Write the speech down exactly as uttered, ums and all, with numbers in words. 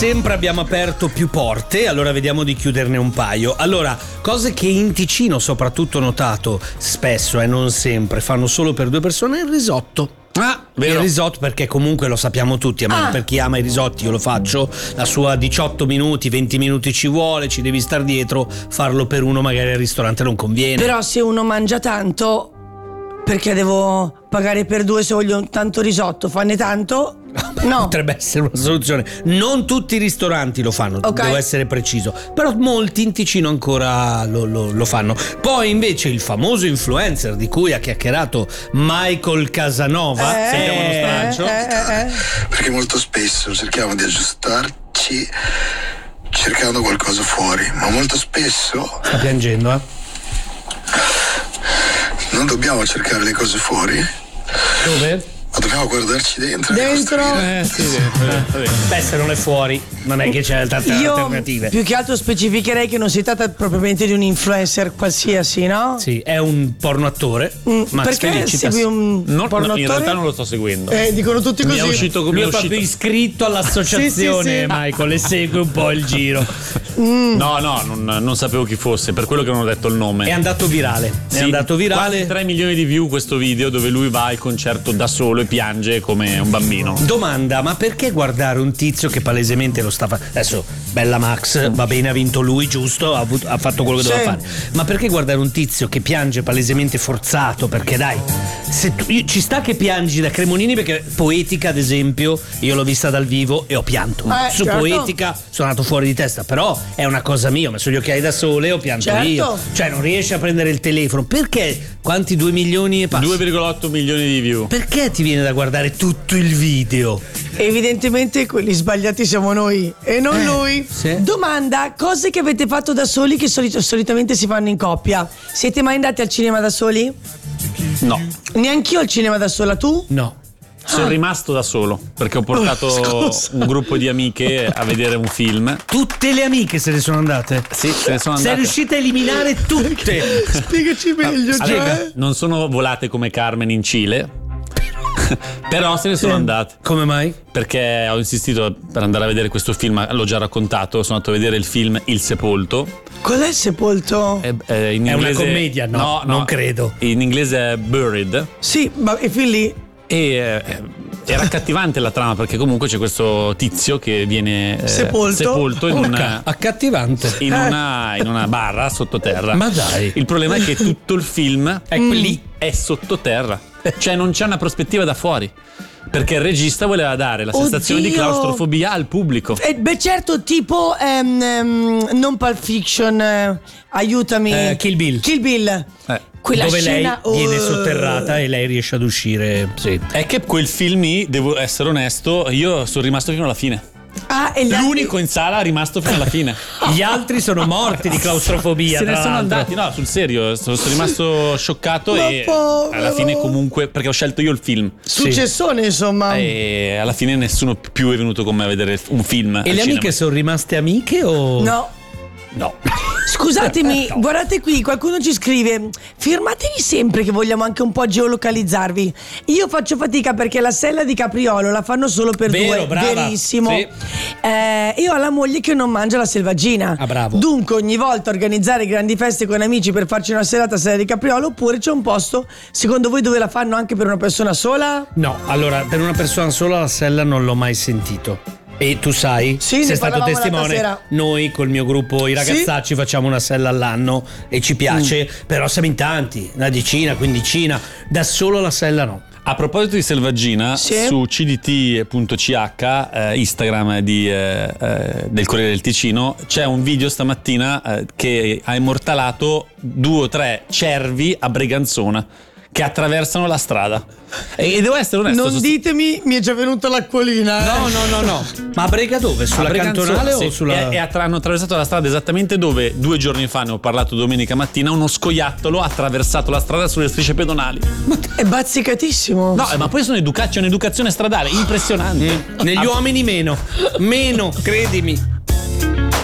Sempre abbiamo aperto più porte, allora vediamo di chiuderne un paio. Allora, cose che in Ticino soprattutto ho notato spesso e eh, non sempre, fanno solo per due persone, il risotto. Ah, vero. Il risotto, perché comunque lo sappiamo tutti, ma Ah. per chi ama i risotti io lo faccio, la sua diciotto minuti, venti minuti ci vuole, ci devi star dietro, farlo per uno magari al ristorante non conviene. Però se uno mangia tanto, perché devo pagare per due se voglio tanto risotto? Fanne tanto? No. Potrebbe essere una soluzione. Non tutti i ristoranti lo fanno, Ok. devo essere preciso, però molti in Ticino ancora lo, lo- lo fanno. Poi invece il famoso influencer di cui ha chiacchierato Michael Casanova, Eh, sentiamo uno eh, straccio. eh, eh, eh. Perché molto spesso cerchiamo di aggiustarci cercando qualcosa fuori, ma molto spesso Sta piangendo, eh? non dobbiamo cercare le cose fuori, Dove? ma dobbiamo guardarci dentro. Dentro. Eh sì, sì. Beh, se non è fuori, non è che c'è tante Io alternative. più che altro specificherei che non si tratta propriamente di un influencer qualsiasi, no? Sì, è un porno attore. Mm, Max perché Felicitas. segui un Non- porno no, in attore? realtà non lo sto seguendo. Eh, dicono tutti Mi così. è uscito come Lui è è uscito. proprio iscritto all'associazione, Sì, sì, sì. Michael, e segue un po' il giro. No, no, non, non sapevo chi fosse, per quello che non ho detto il nome. È andato virale. È Sì, andato virale. Quasi tre milioni di view questo video dove lui va al concerto da solo e piange come un bambino. Domanda, ma perché guardare un tizio che palesemente lo sta facendo? Adesso, bella Max, va bene, ha vinto lui, giusto? Ha, avuto- ha fatto quello che Sì. doveva fare. Ma perché guardare un tizio che piange palesemente forzato? Perché dai, se tu- io- ci sta che piangi da Cremonini, perché Poetica, ad esempio, io l'ho vista dal vivo e ho pianto. Eh, Su certo. Poetica sono andato fuori di testa, però è una cosa mia, ho messo gli occhiali da sole e ho pianto Certo. io. Cioè, non riesci a prendere il telefono. Perché? Quanti? due milioni e passa? due virgola otto milioni di view. Perché ti viene da guardare tutto il video? Evidentemente quelli sbagliati siamo noi e non Eh, lui. sì. Domanda, cose che avete fatto da soli che solito- solitamente si fanno in coppia. Siete mai andati al cinema da soli? No, Neanch'io al cinema da sola, tu? No. sono rimasto da solo perché ho portato Oh, scusa. un gruppo di amiche a vedere un film. Tutte le amiche se ne sono andate. Sì, se ne sono Sei andate. riuscita a eliminare tutte. Spiegaci meglio, Allora, cioè. non sono volate come Carmen in Cile. Però se ne sono andate. Come mai? Perché ho insistito per andare a vedere questo film, l'ho già raccontato, sono andato a vedere il film Il Sepolto. Qual è il sepolto? Eh, eh, in È una inglese- commedia? No, non credo. In inglese è Buried. Sì, ma e fin lì? E eh, era accattivante la trama perché comunque c'è questo tizio che viene eh, Sepolto. sepolto in Porca, una, accattivante. in, una, in una barra sottoterra. Ma dai. Il problema è che tutto il film È lì. è sottoterra, cioè non c'è una prospettiva da fuori. Perché il regista voleva dare la sensazione di Oddio. claustrofobia al pubblico. Eh, beh, certo, tipo ehm, ehm, non Pulp Fiction, eh, aiutami. Eh, Kill Bill. Kill Bill. Eh. Quella Dove scena, lei viene oh. sotterrata e lei riesce ad uscire. Sì. È che quel film lì, devo essere onesto, io sono rimasto fino alla fine. Ah, e gli altri- L'unico in sala rimasto fino alla fine. Gli altri sono morti di claustrofobia. Se ne tra sono l'altro. andati, no, sul serio, sono, sono rimasto scioccato Ma e povero. alla fine comunque, perché ho scelto io il film. Successone, insomma. E alla fine nessuno più è venuto con me a vedere un film. E al le cinema. amiche sono rimaste amiche o. No. No. Scusatemi, No. guardate qui, qualcuno ci scrive: firmatevi sempre che vogliamo anche un po' geolocalizzarvi. Io faccio fatica perché la sella di Capriolo la fanno solo per Vero, due. brava. Verissimo. Sì. Eh, io ho la moglie che non mangia la selvaggina. Ah, bravo. Dunque, ogni volta organizzare grandi feste con amici per farci una serata a sella di Capriolo, oppure c'è un posto, secondo voi, dove la fanno anche per una persona sola? No, allora, per una persona sola la sella non l'ho mai sentito. E tu sai, Sì, ne sei stato parlavamo l'altra testimone, sera. noi col mio gruppo i ragazzacci facciamo una sella all'anno e ci piace, Mm. però siamo in tanti, una decina, quindicina, da solo la sella no. A proposito di selvaggina, Sì. su c d t punto c h, eh, Instagram di, eh, eh, del Corriere del Ticino, c'è un video stamattina eh, che ha immortalato due o tre cervi a Breganzona che attraversano la strada. E, e devo essere onesto. Non sono- ditemi, mi è già venuta l'acquolina. No, no, no, no. Ma a Brega dove? Sulla a Breganzona, cantonale sì. o sulla. E, e attra- hanno attraversato la strada esattamente dove due giorni fa, ne ho parlato domenica mattina, uno scoiattolo ha attraversato la strada sulle strisce pedonali. È bazzicatissimo. No, eh, ma poi sono educa- c'è un'educazione stradale impressionante. Negli Ah, uomini meno. Meno, credimi.